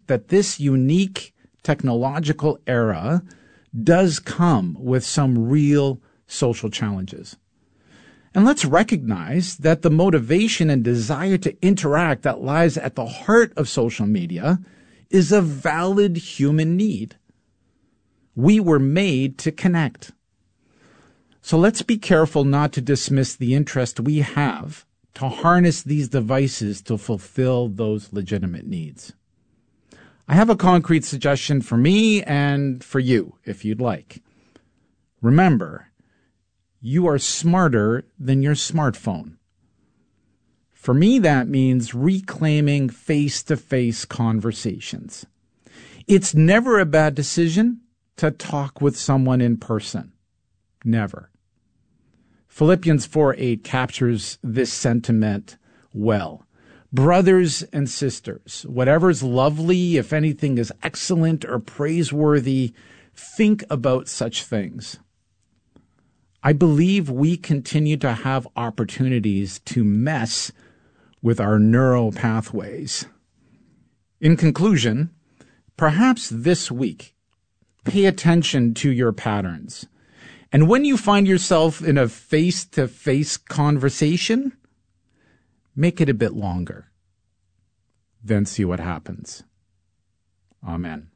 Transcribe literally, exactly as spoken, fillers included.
that this unique technological era does come with some real social challenges. And let's recognize that the motivation and desire to interact that lies at the heart of social media is a valid human need. We were made to connect. So let's be careful not to dismiss the interest we have to harness these devices to fulfill those legitimate needs. I have a concrete suggestion for me and for you, if you'd like. Remember, you are smarter than your smartphone. For me, that means reclaiming face-to-face conversations. It's never a bad decision to talk with someone in person. Never. Philippians four eight captures this sentiment well. Brothers and sisters, whatever's lovely, if anything is excellent or praiseworthy, think about such things. I believe we continue to have opportunities to mess with our neural pathways. In conclusion, perhaps this week, pay attention to your patterns. And when you find yourself in a face-to-face conversation, make it a bit longer. Then see what happens. Amen.